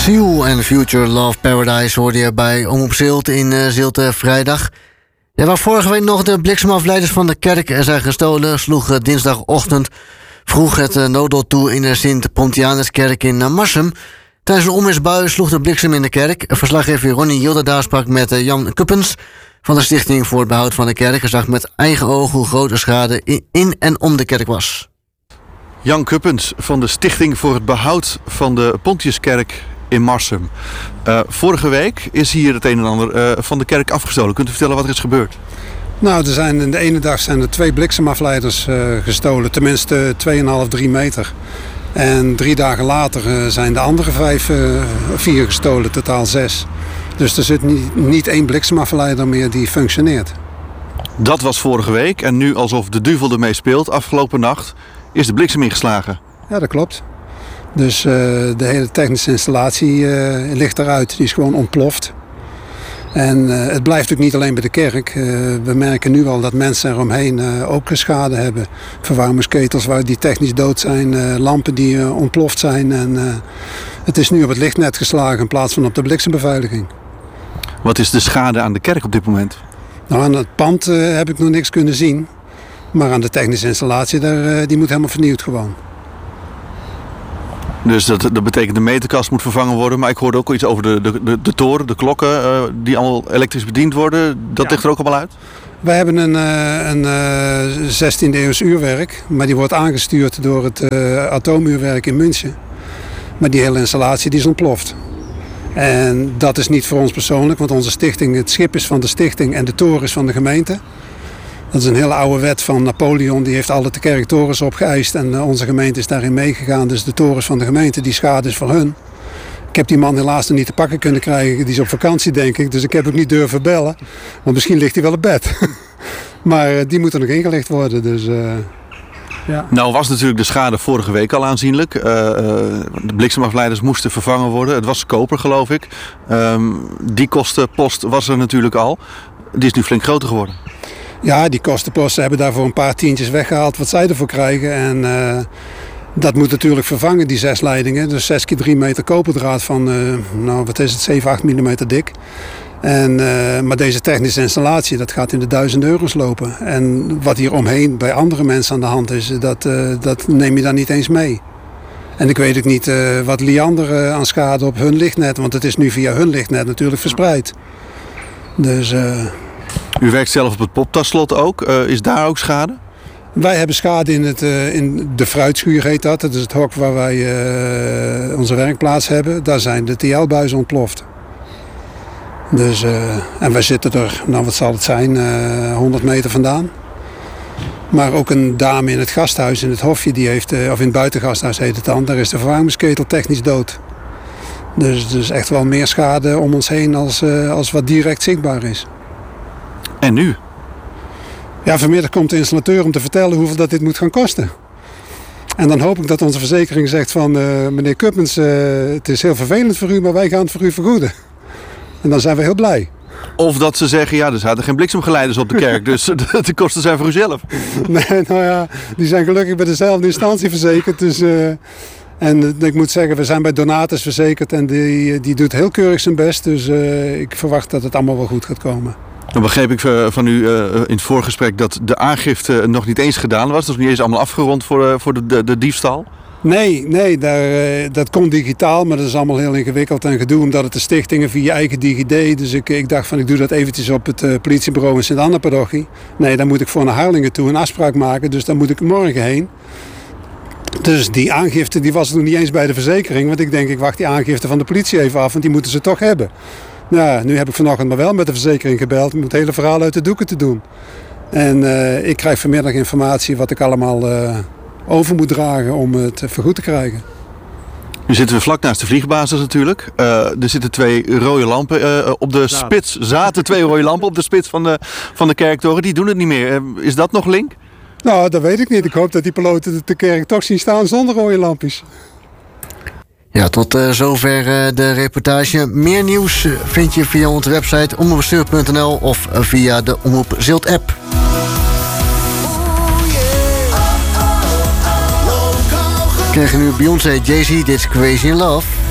Seal en Future Love Paradise hoorde je bij Omroep Zilt in Zilt vrijdag. Ja, waar vorige week nog de bliksemafleiders van de kerk zijn gestolen, sloeg dinsdagochtend vroeg het noodlot toe in de Sint-Pontianuskerk in Marsum. Tijdens een onweersbui sloeg de bliksem in de kerk. Verslaggever Ronnie Hilderdaar sprak met Jan Kuppens van de Stichting voor het Behoud van de Kerk en zag met eigen ogen hoe groot de schade in en om de kerk was. Jan Kuppens van de Stichting voor het Behoud van de Pontiuskerk in Marsum. Vorige week is hier het een en ander van de kerk afgestolen. Kunt u vertellen wat er is gebeurd? Nou, in de ene dag zijn er 2 bliksemafleiders gestolen. Tenminste 2,5-3 meter. En 3 dagen later zijn de andere 4 gestolen, totaal 6. Dus er zit niet 1 bliksemafleider meer die functioneert. Dat was vorige week en nu alsof de duivel ermee speelt. Afgelopen nacht is de bliksem ingeslagen. Ja, dat klopt. Dus de hele technische installatie ligt eruit. Die is gewoon ontploft. En het blijft ook niet alleen bij de kerk. We merken nu al dat mensen eromheen ook schade hebben. Verwarmingsketels die technisch dood zijn. Lampen die ontploft zijn. En het is nu op het lichtnet geslagen in plaats van op de bliksembeveiliging. Wat is de schade aan de kerk op dit moment? Nou, aan het pand heb ik nog niks kunnen zien. Maar aan de technische installatie, die moet helemaal vernieuwd gewoon. Dus dat betekent de meterkast moet vervangen worden. Maar ik hoorde ook al iets over de toren, de klokken die allemaal elektrisch bediend worden. Dat ligt er ook allemaal uit? Wij hebben een 16e eeuws uurwerk. Maar die wordt aangestuurd door het atoomuurwerk in München. Maar die hele installatie die is ontploft. En dat is niet voor ons persoonlijk. Want onze stichting, het schip is van de stichting en de toren is van de gemeente. Dat is een hele oude wet van Napoleon. Die heeft alle de kerktorens opgeëist. En onze gemeente is daarin meegegaan. Dus de torens van de gemeente, die schade is voor hun. Ik heb die man helaas nog niet te pakken kunnen krijgen. Die is op vakantie, denk ik. Dus ik heb ook niet durven bellen. Want misschien ligt hij wel op bed. Maar die moet er nog ingelicht worden. Dus, ja. Nou was natuurlijk de schade vorige week al aanzienlijk. De bliksemafleiders moesten vervangen worden. Het was koper, geloof ik. Die kostenpost was er natuurlijk al. Die is nu flink groter geworden. Ja, die kostenposten hebben daarvoor een paar tientjes weggehaald wat zij ervoor krijgen. En dat moet natuurlijk vervangen, die 6 leidingen. Dus 6 keer 3 meter koperdraad van, 7-8 millimeter dik. Maar deze technische installatie, dat gaat in de €1000 lopen. En wat hier omheen bij andere mensen aan de hand is, dat neem je dan niet eens mee. En ik weet ook niet wat Liander aan schade op hun lichtnet, want het is nu via hun lichtnet natuurlijk verspreid. Dus... U werkt zelf op het Poptasslot ook. Is daar ook schade? Wij hebben schade in de fruitschuur, heet dat. Dat is het hok waar wij onze werkplaats hebben. Daar zijn de TL-buizen ontploft. Dus, en wij zitten er, nou wat zal het zijn, 100 meter vandaan. Maar ook een dame in het gasthuis, in het hofje, die heeft, of in het buitengasthuis heet het dan. Daar is de verwarmingsketel technisch dood. Dus echt wel meer schade om ons heen als wat direct zichtbaar is. En nu? Ja, vanmiddag komt de installateur om te vertellen hoeveel dat dit moet gaan kosten. En dan hoop ik dat onze verzekering zegt van... meneer Kuppens, het is heel vervelend voor u, maar wij gaan het voor u vergoeden. En dan zijn we heel blij. Of dat ze zeggen, ja, er zaten geen bliksemgeleiders op de kerk, dus de kosten zijn voor u zelf. Nee, nou ja, die zijn gelukkig bij dezelfde instantie verzekerd. Dus, en ik moet zeggen, we zijn bij Donatus verzekerd en die doet heel keurig zijn best. Dus ik verwacht dat het allemaal wel goed gaat komen. Dan begreep ik van u in het voorgesprek dat de aangifte nog niet eens gedaan was. Dat is niet eens allemaal afgerond voor de diefstal. Nee, dat komt digitaal, maar dat is allemaal heel ingewikkeld en gedoe. Omdat het de stichtingen via eigen DigiD. Dus ik dacht van ik doe dat eventjes op het politiebureau in Sint-Anna-parochie. Nee, dan moet ik voor naar Harlingen toe een afspraak maken. Dus dan moet ik morgen heen. Dus die aangifte die was nog niet eens bij de verzekering. Want ik denk ik wacht die aangifte van de politie even af. Want die moeten ze toch hebben. Nou, nu heb ik vanochtend maar wel met de verzekering gebeld om het hele verhaal uit de doeken te doen. En ik krijg vanmiddag informatie wat ik allemaal over moet dragen om het vergoed te krijgen. Nu zitten we vlak naast de vliegbasis natuurlijk. Er zitten 2 rode lampen op de spits. Zaten 2 rode lampen op de spits van de kerktoren. Die doen het niet meer. Is dat nog link? Nou, dat weet ik niet. Ik hoop dat die piloten de kerk toch zien staan zonder rode lampjes. Ja, tot zover de reportage. Meer nieuws vind je via onze website omroepzilt.nl of via de Omroep Zilt app. We krijgen nu Beyoncé, Jay-Z, dit is Crazy in Love.